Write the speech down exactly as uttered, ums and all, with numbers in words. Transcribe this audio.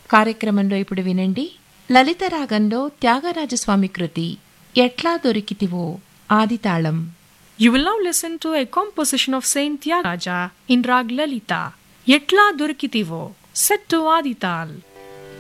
కార్యక్రమంలో ఇప్పుడు వినండి లలిత రాగంలో త్యాగరాజస్వామి కృతి ఎట్లా దొరికితివో ఆదితాళం. You will now listen to a composition of Saint Tyagaraja in Rag Lalita, Yetla Durkitivo, set to Adital.